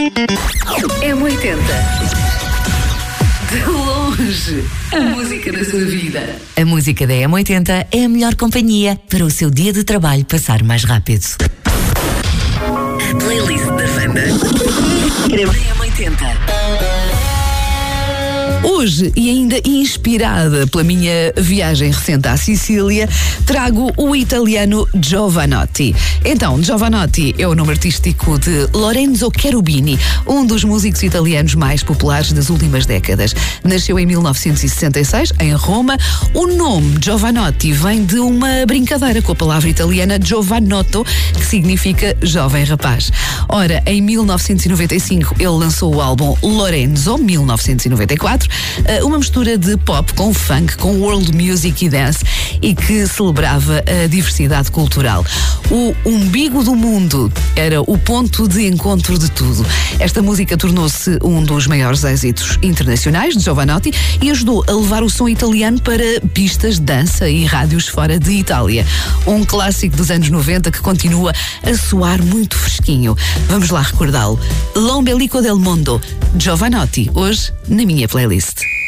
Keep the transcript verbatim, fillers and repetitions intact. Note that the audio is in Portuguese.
M oitenta. De longe, a música da sua vida. A música da M oitenta é a melhor companhia para o seu dia de trabalho passar mais rápido. A playlist da Wanda. M oitenta. Hoje, e ainda inspirada pela minha viagem recente à Sicília, trago o italiano Jovanotti. Então, Jovanotti é o nome artístico de Lorenzo Cherubini, um dos músicos italianos mais populares das últimas décadas. Nasceu em mil novecentos e sessenta e seis, em Roma. O nome Jovanotti vem de uma brincadeira com a palavra italiana Giovanotto, que significa jovem rapaz. Ora, em mil novecentos e noventa e cinco, ele lançou o álbum Lorenzo, mil novecentos e noventa e quatro, uma mistura de pop com funk, com world music e dance, e que celebrava a diversidade cultural. O umbigo do mundo era o ponto de encontro de tudo. Esta música tornou-se um dos maiores êxitos internacionais de Jovanotti e ajudou a levar o som italiano para pistas de dança e rádios fora de Itália. Um clássico dos anos noventa que continua a soar muito fresquinho. Vamos lá recordá-lo. L'ombelico del mondo, Jovanotti, hoje na minha playlist.